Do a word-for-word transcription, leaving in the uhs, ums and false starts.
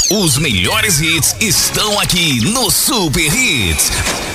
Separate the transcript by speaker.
Speaker 1: Os melhores hits estão aqui no Super Hits.